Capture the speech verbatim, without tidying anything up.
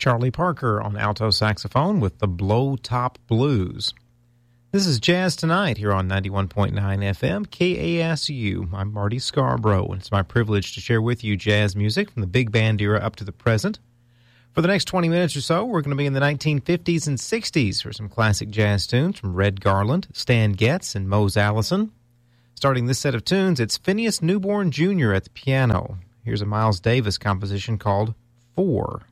Charlie Parker on alto saxophone with the Blow Top Blues. This is Jazz Tonight here on ninety-one point nine F M K A S U. I'm Marty Scarborough, and it's my privilege to share with you jazz music from the big band era up to the present. For the next twenty minutes or so, we're going to be in the nineteen fifties and sixties for some classic jazz tunes from Red Garland, Stan Getz, and Mose Allison. Starting this set of tunes, it's Phineas Newborn Junior at the piano. Here's a Miles Davis composition called Four.